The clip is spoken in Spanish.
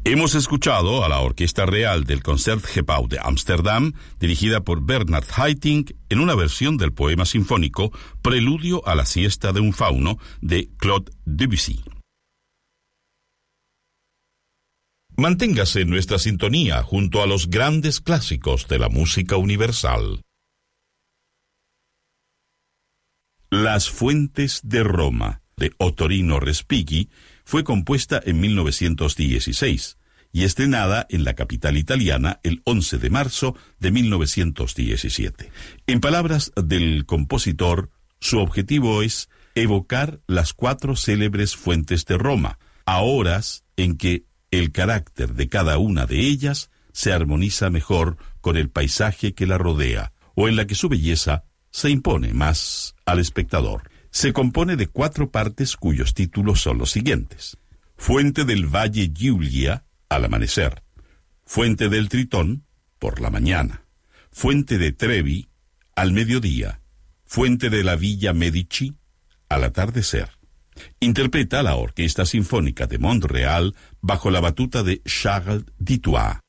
Hemos escuchado a la Orquesta Real del Concertgebouw de Ámsterdam, dirigida por Bernard Haitink, en una versión del poema sinfónico Preludio a la siesta de un fauno de Claude Debussy. Manténgase en nuestra sintonía junto a los grandes clásicos de la música universal. Las Fuentes de Roma, de Ottorino Respighi, fue compuesta en 1916 y estrenada en la capital italiana el 11 de marzo de 1917. En palabras del compositor, su objetivo es evocar las 4 célebres fuentes de Roma, a horas en que el carácter de cada una de ellas se armoniza mejor con el paisaje que la rodea, o en la que su belleza se impone más al espectador. Se compone de 4 partes cuyos títulos son los siguientes: Fuente del Valle Giulia, al amanecer; Fuente del Tritón, por la mañana; Fuente de Trevi, al mediodía; Fuente de la Villa Medici, al atardecer. Interpreta la Orquesta Sinfónica de Montreal bajo la batuta de Charles Ditois.